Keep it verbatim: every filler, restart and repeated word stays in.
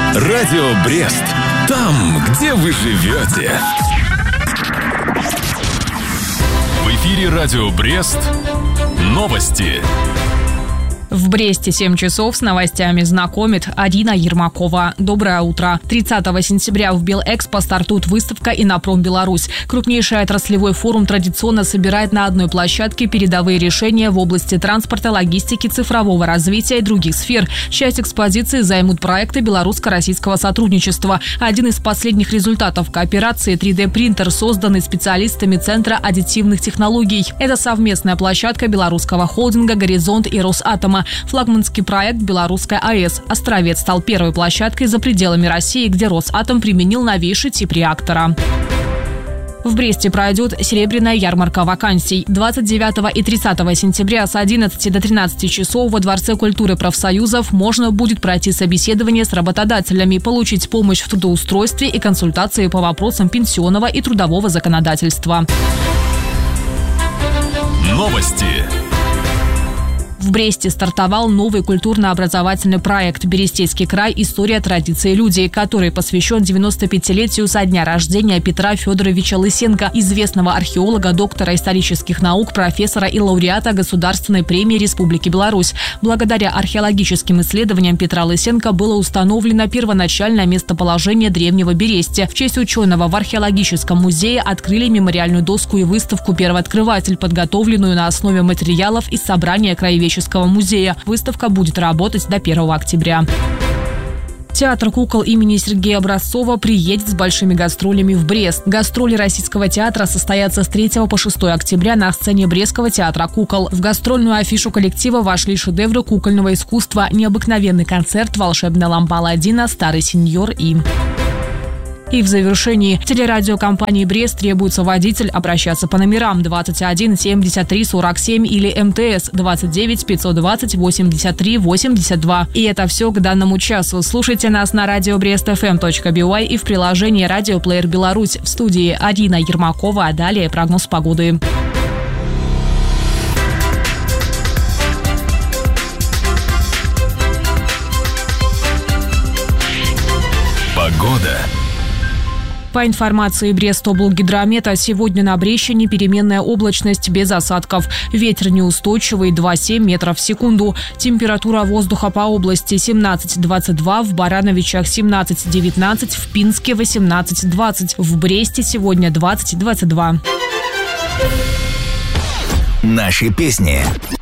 Радио Брест. Там, где вы живете. В эфире Радио Брест. Новости. В Бресте семь часов с новостями знакомит Арина Ермакова. Доброе утро. тридцатого сентября в Белэкспо стартует выставка «Иннопром Беларусь». Крупнейший отраслевой форум традиционно собирает на одной площадке передовые решения в области транспорта, логистики, цифрового развития и других сфер. Часть экспозиции займут проекты белорусско-российского сотрудничества. Один из последних результатов кооперации – три дэ принтер, созданный специалистами Центра аддитивных технологий. Это совместная площадка белорусского холдинга «Горизонт» и «Росатома». Флагманский проект «Белорусская АЭС». Островец стал первой площадкой за пределами России, где Росатом применил новейший тип реактора. В Бресте пройдет серебряная ярмарка вакансий. двадцать девятого и тридцатого сентября с одиннадцати до тринадцати часов во Дворце культуры профсоюзов можно будет пройти собеседование с работодателями, получить помощь в трудоустройстве и консультации по вопросам пенсионного и трудового законодательства. Новости. В Бресте стартовал новый культурно-образовательный проект «Берестейский край. История, традиции, люди», который посвящен девяностопятилетию со дня рождения Петра Федоровича Лысенко, известного археолога, доктора исторических наук, профессора и лауреата Государственной премии Республики Беларусь. Благодаря археологическим исследованиям Петра Лысенко было установлено первоначальное местоположение древнего Бересте. В честь ученого в археологическом музее открыли мемориальную доску и выставку «Первооткрыватель», подготовленную на основе материалов из собрания краеведческого музея. Выставка будет работать до первого октября. Театр кукол имени Сергея Образцова приедет с большими гастролями в Брест. Гастроли Российского театра состоятся с третьего по шестое октября на сцене Брестского театра кукол. В гастрольную афишу коллектива вошли шедевры кукольного искусства, необыкновенный концерт, волшебная лампа Аладдина, старый сеньор и... И в завершении телерадиокомпании «Брест» требуется водитель обращаться по номерам двадцать один семьдесят три сорок семь или эм тэ эс двадцать девять пятьсот двадцать восемьдесят три восемьдесят два. И это все к данному часу. Слушайте нас на радио брест эф эм точка би уай и в приложении «Радиоплеер Беларусь». В студии Арина Ермакова, а далее прогноз погоды. Погода. По информации Брестоблгидромета, сегодня на Брещине переменная облачность без осадков. Ветер неустойчивый два целых семь метров в секунду. Температура воздуха по области семнадцать двадцать два, в Барановичах семнадцать девятнадцать, в Пинске восемнадцать двадцать, в Бресте сегодня двадцать двадцать два. Наши песни.